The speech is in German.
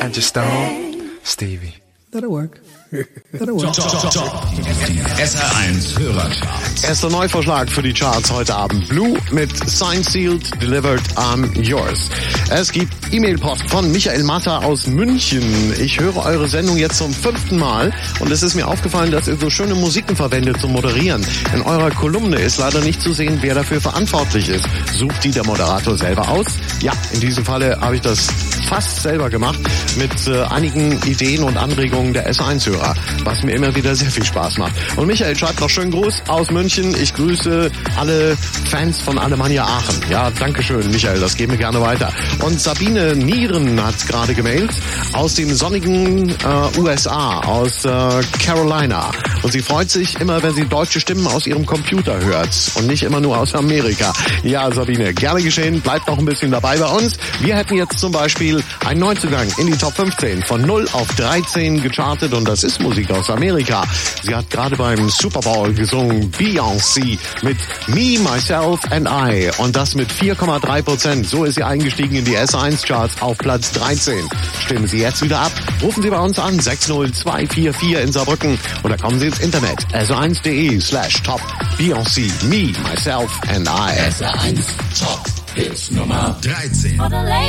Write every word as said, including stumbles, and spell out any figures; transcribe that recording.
Angie Stone, Stevie. That'll work. That'll work. S R eins Hörercharts. Erster Neuvorschlag für die Charts heute Abend. Blue mit Signed, Sealed, Delivered, I'm Yours. Es gibt E-Mail-Post von Michael Matter aus München. Ich höre eure Sendung jetzt zum fünften Mal und es ist mir aufgefallen, dass ihr so schöne Musiken verwendet zum Moderieren. In eurer Kolumne ist leider nicht zu sehen, wer dafür verantwortlich ist. Sucht die der Moderator selber aus? Ja, in diesem Falle habe ich das fast selber gemacht mit äh, einigen Ideen und Anregungen der S eins Hörer, was mir immer wieder sehr viel Spaß macht. Und Michael schreibt noch schönen Gruß aus München. Ich grüße alle Fans von Alemannia Aachen. Ja, dankeschön, Michael, das geben wir gerne weiter. Und Sabine Nieren hat gerade gemailt aus dem sonnigen äh, U S A, aus äh, Carolina. Und sie freut sich immer, wenn sie deutsche Stimmen aus ihrem Computer hört und nicht immer nur aus Amerika. Ja, Sabine, gerne geschehen. Bleibt noch ein bisschen dabei bei uns. Wir hätten jetzt zum Beispiel einen Neuzugang in die Top fünfzehn von null auf dreizehn gechartet und das ist Musik aus Amerika. Sie hat gerade beim Super Bowl gesungen, Beyoncé mit Me, Myself and I und das mit vier Komma drei Prozent. So ist sie eingestiegen in die S eins Charts auf Platz dreizehn. Stimmen Sie jetzt wieder ab. Rufen Sie bei uns an, sechs null zwei vier vier in Saarbrücken oder kommen Sie ins Internet, s eins punkt de slash top. Beyoncé, Me, Myself and I. S R eins Top Hits Nummer dreizehn.